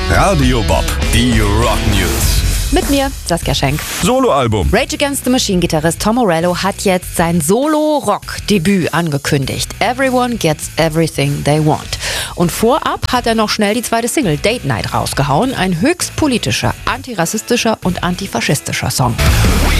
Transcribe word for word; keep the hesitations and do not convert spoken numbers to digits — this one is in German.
Radio Bob, die Rock News. Mit mir, Saskia Schenk. Soloalbum. Rage Against the Machine-Gitarrist Tom Morello hat jetzt sein Solo-Rock-Debüt angekündigt. Everyone Gets Everything They Want. Und vorab hat er noch schnell die zweite Single Date Night rausgehauen. Ein höchst politischer, antirassistischer und antifaschistischer Song.